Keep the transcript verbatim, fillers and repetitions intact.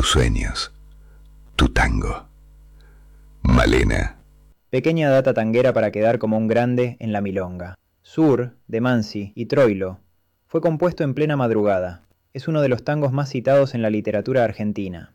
tus sueños, tu tango. Malena. Pequeña data tanguera para quedar como un grande en la milonga. Sur, de Mansi y Troilo fue compuesto en plena madrugada. Es uno de los tangos más citados en la literatura argentina.